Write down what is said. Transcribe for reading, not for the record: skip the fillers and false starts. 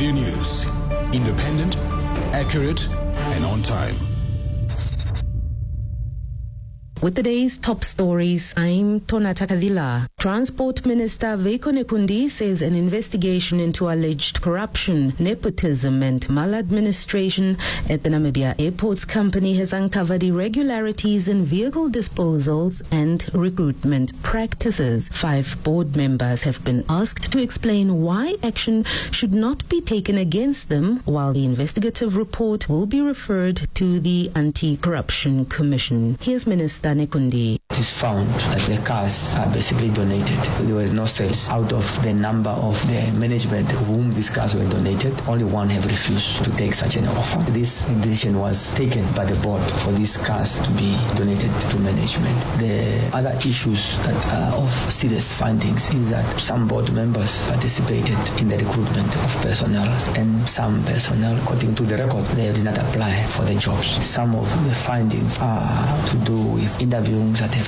Australia News. Independent, accurate, and on time. With today's top stories, I'm Tonata Kadila. Transport Minister Veiko Nekundi says an investigation into alleged corruption, nepotism and maladministration at the Namibia Airports Company has uncovered irregularities in vehicle disposals and recruitment practices. 5 board members have been asked to explain why action should not be taken against them, while the investigative report will be referred to the Anti-Corruption Commission. Here's Minister Nekundi. It is found that the cars are basically donated. There was no sales. Out of the number of the management whom these cars were donated, only one have refused to take such an offer. This decision was taken by the board for these cars to be donated to management. The other issues that are of serious findings is that some board members participated in the recruitment of personnel, and some personnel, according to the record, they did not apply for the jobs. Some of the findings are to do with interviews that have